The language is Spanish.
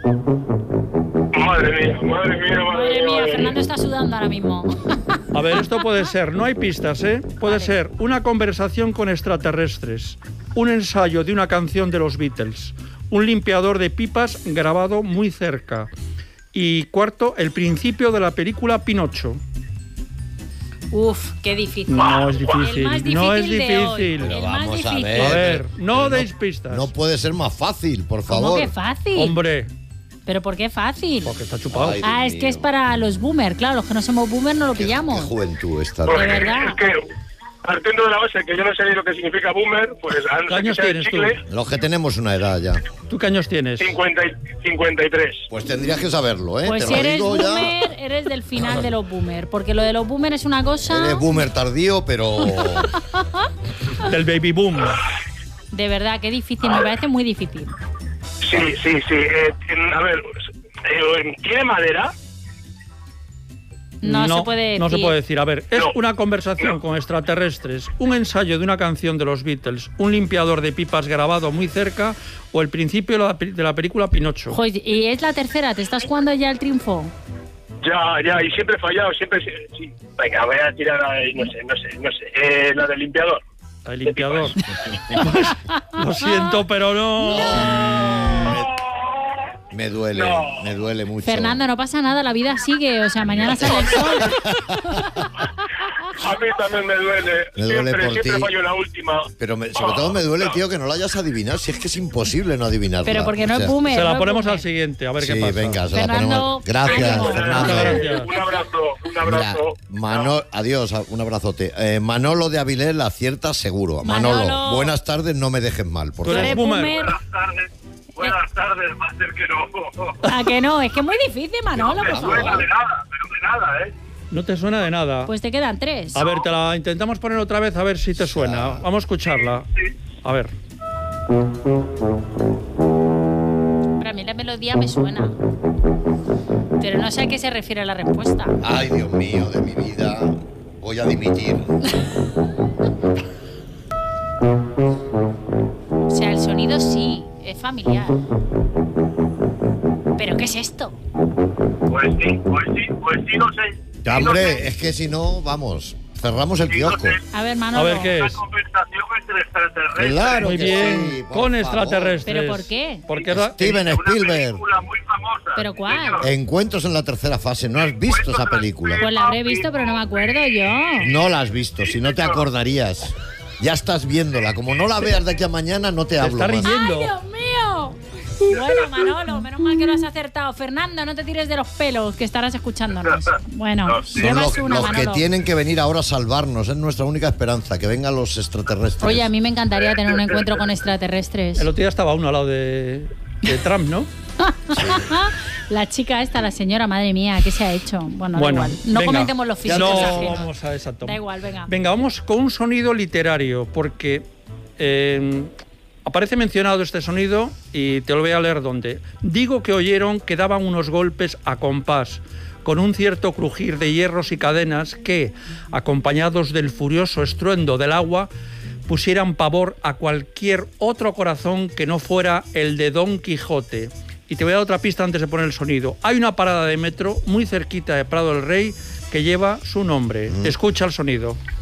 Madre mía, Fernando está sudando ahora mismo. A ver, esto puede ser, no hay pistas, ¿eh? Puede ser una conversación con extraterrestres, un ensayo de una canción de los Beatles, un limpiador de pipas grabado muy cerca. Y cuarto, el principio de la película Pinocho. Uf, qué difícil. No es difícil, El más difícil no es de hoy. difícil. Pero El más vamos a difícil. ver. A ver, no deis pistas. No puede ser más fácil, por ¿Cómo favor. que fácil? Hombre, ¿Pero por qué fácil? porque está chupado. Ay, Ah, Dios es que es mío. para los boomers, claro, los que no somos boomers no lo Qué pillamos. juventud esta. De verdad. Es que, partiendo de la base que yo no sé ni lo que significa boomer, pues a no ¿Qué ser que años sea el tienes tú? chicle, Los que tenemos una edad ya. ¿Tú qué años tienes? 53. Pues tendrías que saberlo, ¿eh? Pues Te si lo eres digo ya. boomer, eres del final de los boomers. Porque lo de los boomers es una cosa... Eres boomer tardío, pero... Del baby boom. De verdad, qué difícil, me parece muy difícil. Sí. A ver, ¿tiene madera? No se puede decir. No se puede decir. A ver, es No. una conversación No. con extraterrestres, un ensayo de una canción de los Beatles, un limpiador de pipas grabado muy cerca o el principio de la película Pinocho. Joder, y es la tercera, ¿te estás jugando ya el triunfo? Ya, y siempre he fallado, siempre... Sí. Venga, voy a tirar ahí, no sé. La del limpiador. El limpiador. Pues, lo siento, pero no. Me duele mucho. Fernando, no pasa nada, la vida sigue, o sea, mañana sale el sol. A mí también me duele. Me duele por siempre ti. fallo la última. Pero sobre todo me duele, tío, que no la hayas adivinado. Si es que es imposible no adivinarla. Pero porque no O es sea, boomer. Se no la es ponemos boomer. al siguiente, a ver qué Sí, pasa. venga, se Fernando, la ponemos. Gracias, ánimo. Fernando. Gracias. Un abrazo. Mira, adiós, un abrazote. Manolo de Avilés la acierta seguro. Manolo. Buenas tardes, no me dejes mal, por Tú favor. eres ¿Eres boomer. boomer? Buenas tardes, máster que no. ¿A que no? Es que es muy difícil, Manolo, por No suena favor. de nada, pero de nada, ¿eh? No te suena de nada. Pues te quedan 3. A ver, te la intentamos poner otra vez a ver si te suena. Vamos a escucharla. A ver. Para mí la melodía me suena. Pero no sé a qué se refiere la respuesta. Ay, Dios mío, de mi vida. Voy a dimitir. O sea, el sonido sí, es familiar. ¿Pero qué es esto? Pues sí, no sé. Ya, hombre, es que si no, vamos, cerramos el kiosco. A ver, Manolo. A ver qué Una es. conversación entre extraterrestres. Claro Muy que bien. sí, por Con favor. extraterrestres. ¿Pero por qué? Porque era- Steven Una Spielberg. película muy famosa. ¿Pero sí, cuál? señor. Encuentros en la tercera fase. ¿No has visto esa película? Pues la habré visto, pero no me acuerdo yo. No la has visto, si no te acordarías. Ya estás viéndola. Como no la veas de aquí a mañana, no te Te hablo está más. riendo. ¡Ay, Dios mío! Bueno, Manolo, menos mal que lo has acertado. Fernando, no te tires de los pelos, que estarás escuchándonos. Bueno, Sí. Son llevas los, una, los que Manolo. tienen que venir ahora a salvarnos. Es nuestra única esperanza, que vengan los extraterrestres. Oye, a mí me encantaría tener un encuentro con extraterrestres. El otro día estaba uno al lado de Trump, ¿no? La chica esta, la señora, madre mía, ¿qué se ha hecho? Bueno, da igual. No venga. comentemos los físicos No, ajenos. vamos a exacto. Da igual, venga. Venga, vamos con un sonido literario, porque aparece mencionado este sonido y te lo voy a leer dónde. Digo que oyeron que daban unos golpes a compás, con un cierto crujir de hierros y cadenas que, acompañados del furioso estruendo del agua, pusieran pavor a cualquier otro corazón que no fuera el de Don Quijote. Y te voy a dar otra pista antes de poner el sonido. Hay una parada de metro muy cerquita de Prado del Rey que lleva su nombre. Escucha el sonido.